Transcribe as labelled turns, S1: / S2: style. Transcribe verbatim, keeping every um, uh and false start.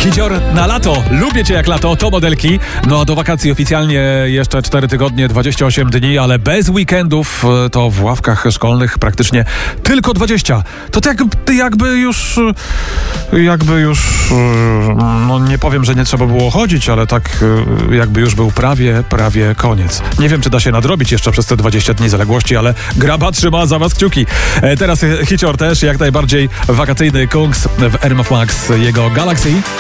S1: Hicior na lato. Lubię cię jak lato, to modelki. No a do wakacji oficjalnie jeszcze cztery tygodnie, dwadzieścia osiem dni, ale bez weekendów to w ławkach szkolnych praktycznie tylko dwadzieścia. To tak jakby już, jakby już, no nie powiem, że nie trzeba było chodzić, ale tak jakby już był prawie, prawie koniec. Nie wiem, czy da się nadrobić jeszcze przez te dwadzieścia dni zaległości, ale Graba trzyma za was kciuki. Teraz Hicior też jak najbardziej wakacyjny Kungs w R M F Max, jego Galaxy.